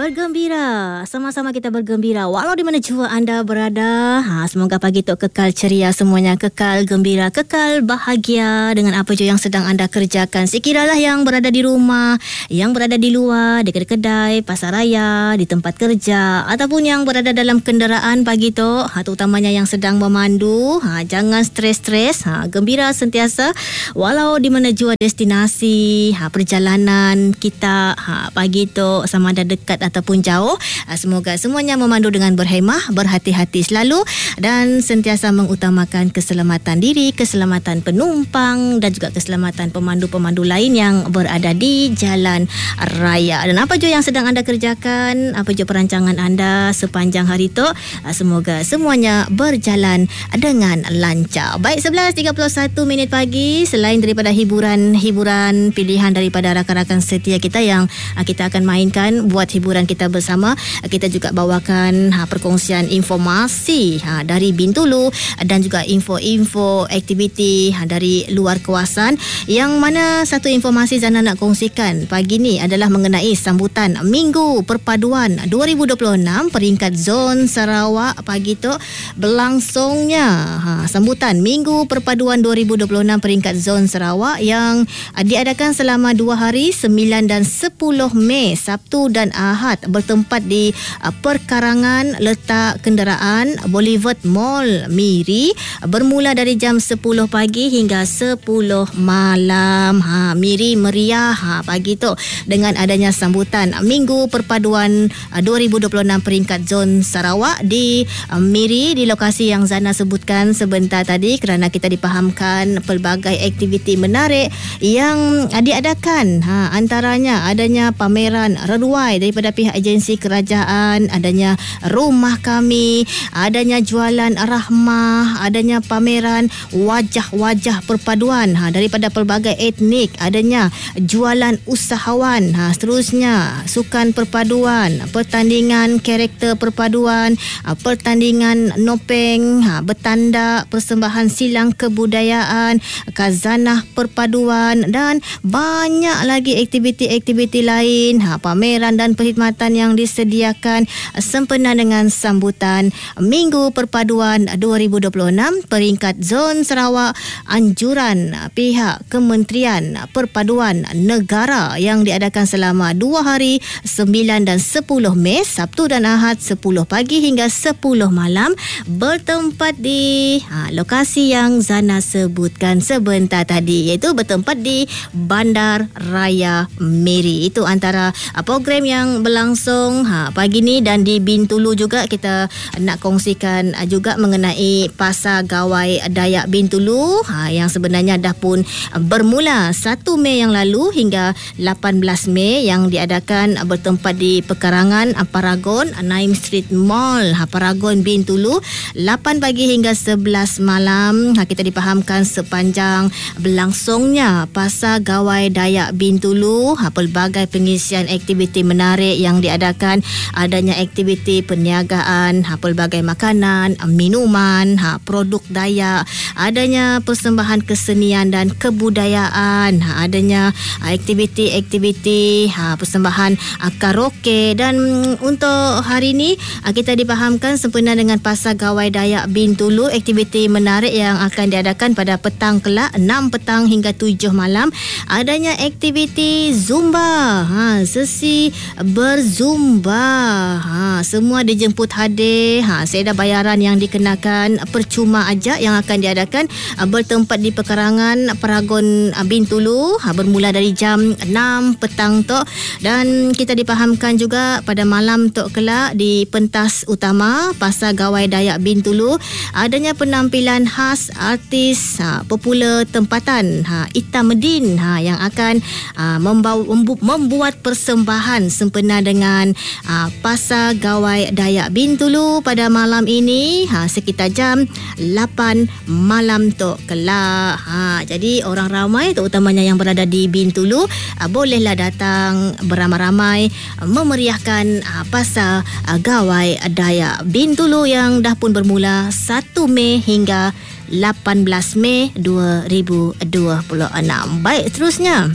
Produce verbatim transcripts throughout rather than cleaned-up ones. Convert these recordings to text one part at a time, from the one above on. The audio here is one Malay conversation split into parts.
bergembira. Sama-sama kita bergembira walau di mana jua anda berada. Ha, semoga pagi tu kekal ceria semuanya, kekal gembira, kekal bahagia dengan apa jua yang sedang anda kerjakan. Sekiralah yang berada di rumah, yang berada di luar, di kedai-kedai, pasar raya, di tempat kerja, ataupun yang berada dalam kenderaan pagi tu, ha, terutamanya yang sedang memandu, ha, jangan stres-stres, ha, gembira sentiasa walau di mana jua destinasi, ha, perjalanan kita, ha, pagi tu sama ada dekat ataupun jauh. Semoga semuanya memandu dengan berhemah, berhati-hati selalu dan sentiasa mengutamakan keselamatan diri, keselamatan penumpang dan juga keselamatan pemandu-pemandu lain yang berada di jalan raya. Dan apa jua yang sedang anda kerjakan, apa jua perancangan anda sepanjang hari itu, semoga semuanya berjalan dengan lancar. Baik, sebelas tiga puluh satu minit pagi, selain daripada hiburan-hiburan pilihan daripada rakan-rakan setia kita yang kita akan mainkan buat hiburan kita bersama, kita juga bawakan ha, perkongsian informasi ha, dari Bintulu dan juga info-info aktiviti ha, dari luar kawasan. Yang mana satu informasi Zana nak kongsikan pagi ni adalah mengenai sambutan Minggu Perpaduan dua ribu dua puluh enam peringkat Zon Sarawak. Pagi tu berlangsungnya ha, sambutan Minggu Perpaduan dua ribu dua puluh enam peringkat Zon Sarawak yang ha, diadakan selama dua hari, sembilan dan sepuluh Mei, Sabtu dan Ahad, bertempat di uh, perkarangan letak kenderaan Boulevard Mall Miri, bermula dari jam sepuluh pagi hingga sepuluh malam. Ha, Miri meriah ha, pagi tu dengan adanya sambutan Minggu Perpaduan uh, dua ribu dua puluh enam peringkat Zon Sarawak di uh, Miri, di lokasi yang Zana sebutkan sebentar tadi, kerana kita dipahamkan pelbagai aktiviti menarik yang uh, diadakan. Ha, antaranya adanya pameran reduai daripada pihak agensi kerajaan, adanya rumah kami, adanya jualan rahmah, adanya pameran wajah-wajah perpaduan ha, daripada pelbagai etnik, adanya jualan usahawan, ha, seterusnya sukan perpaduan, pertandingan karakter perpaduan, ha, pertandingan nopeng, ha, bertanda, persembahan silang kebudayaan, khazanah perpaduan dan banyak lagi aktiviti-aktiviti lain, ha, pameran dan perkhidmatan yang disediakan sempena dengan sambutan Minggu Perpaduan dua ribu dua puluh enam peringkat Zon Sarawak. Anjuran pihak Kementerian Perpaduan Negara yang diadakan selama dua hari, sembilan dan sepuluh Mei, Sabtu dan Ahad, sepuluh pagi hingga sepuluh malam, bertempat di ha, lokasi yang Zana sebutkan sebentar tadi, iaitu bertempat di Bandar Raya Miri. Itu antara uh, program yang berlangsung ha, pagi ni. Dan di Bintulu juga kita nak kongsikan uh, juga mengenai Pasar Gawai Dayak Bintulu ha, yang sebenarnya dah pun uh, bermula satu Mei yang lalu hingga lapan belas Mei, yang diadakan uh, bertempat di pekarangan uh, Paragon uh, Naim Street Mall, ha, Paragon Bintulu, lapan pagi hingga sebelas malam. Ha, kita dipahamkan sepanjang berlangsungnya Pasar Gawai Dayak Bintulu, ha, pelbagai pengisian aktiviti menarik yang diadakan, adanya aktiviti perniagaan, ha, pelbagai makanan, minuman, ha, produk Dayak, adanya persembahan kesenian dan kebudayaan, ha, adanya aktiviti-aktiviti ha, persembahan ha, karaoke. Dan untuk hari ini ha, kita dipahamkan sempena dengan Pasar Gawai Dayak Bintulu, aktiviti menarik yang akan diadakan pada petang kelak, enam petang hingga tujuh malam, adanya aktiviti Zumba, ha, sesi berzumba, ha, semua dijemput hadir, ha, seeda bayaran yang dikenakan percuma aja yang akan diadakan uh, bertempat di pekarangan Paragon uh, Bintulu, ha, bermula dari jam enam petang tu. Dan kita dipahamkan juga pada malam tu kelak di pentas utama Pasar Gawai Dayak Bintulu, adanya penampilan khas artis ha, popular tempatan, ha, Ita Medin, ha, yang akan ha, membawa, membu- membuat persembahan sempena dengan ha, Pasar Gawai Dayak Bintulu pada malam ini, ha, sekitar jam lapan malam tu kelak. Ha, jadi orang ramai terutamanya yang berada di Bintulu ha, bolehlah datang beramai-ramai ha, memeriahkan ha, Pasar ha, Gawai Dayak Bintulu yang dah pun bermula satu Mei hingga lapan belas Mei dua ribu dua puluh enam. Baik, seterusnya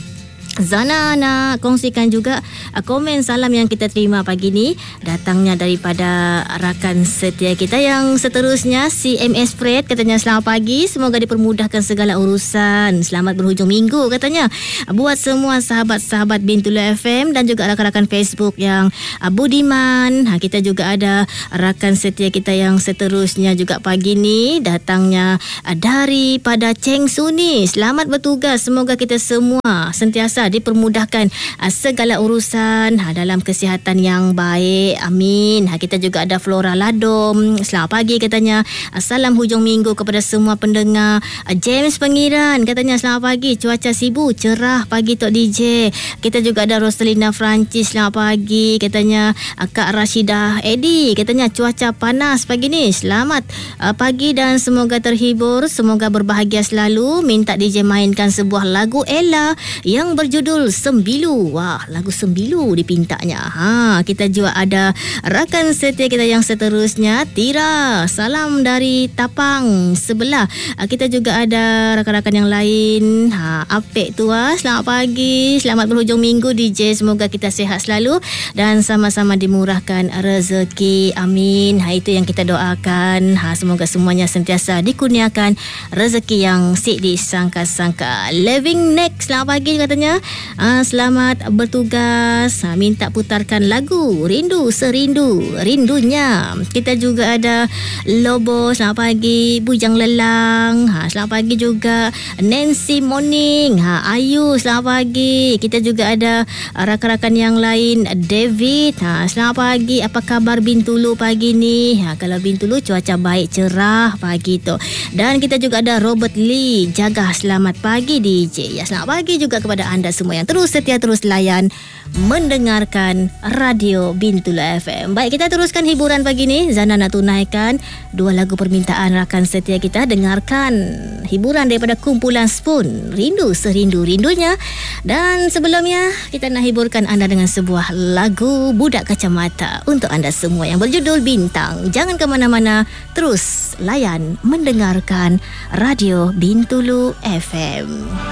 Zana nak kongsikan juga uh, komen salam yang kita terima pagi ni, datangnya daripada rakan setia kita yang seterusnya, C M S Fred. Katanya selamat pagi, semoga dipermudahkan segala urusan, selamat berhujung minggu katanya. Buat semua sahabat-sahabat Bintulu F M dan juga rakan-rakan Facebook yang uh, budiman. Ha, kita juga ada rakan setia kita yang seterusnya juga pagi ni, datangnya uh, daripada Cheng Suni. Selamat bertugas, semoga kita semua sentiasa dipermudahkan uh, segala urusan ha, dalam kesihatan yang baik, amin. Ha, kita juga ada Flora Ladom, selamat pagi katanya, uh, salam hujung minggu kepada semua pendengar. uh, James Pengiran katanya selamat pagi, cuaca sibu cerah pagi Tok D J. Kita juga ada Roselina Francis, selamat pagi katanya. uh, Kak Rashidah Edi katanya cuaca panas pagi ni, selamat uh, pagi dan semoga terhibur, semoga berbahagia selalu. Minta D J mainkan sebuah lagu Ella yang ber judul Sembilu. Wah, lagu Sembilu dipintanya. Ha, kita juga ada rakan setia kita yang seterusnya, Tira. Salam dari Tapang sebelah. Ha, kita juga ada rakan-rakan yang lain. Ha, Apek tua, selamat pagi, selamat berhujung minggu D J. Semoga kita sihat selalu dan sama-sama dimurahkan rezeki. Amin. Ha, itu yang kita doakan. Ha, semoga semuanya sentiasa dikurniakan rezeki yang si disangka-sangka. Living Next, selamat pagi katanya. Ah, selamat bertugas. Ah, minta putarkan lagu Rindu Serindu Rindunya. Kita juga ada Lobo, selamat pagi. Bujang Lelang, ha, selamat pagi juga. Nancy Morning, ha, Ayu, selamat pagi. Kita juga ada rakan-rakan yang lain, David, ha, selamat pagi. Apa kabar Bintulu pagi ni? Ha, kalau Bintulu cuaca baik, cerah pagi tu. Dan kita juga ada Robert Lee, jaga selamat pagi D J. Ya, selamat pagi juga kepada anda semua yang terus setia, terus layan mendengarkan Radio Bintulu F M. Baik, kita teruskan hiburan pagi ni. Zana nak tunaikan dua lagu permintaan rakan setia kita. Dengarkan hiburan daripada kumpulan Spoon, Rindu Serindu Rindunya. Dan sebelumnya kita nak hiburkan anda dengan sebuah lagu Budak Kacamata untuk anda semua yang berjudul Bintang. Jangan ke mana-mana, terus layan mendengarkan Radio Bintulu F M.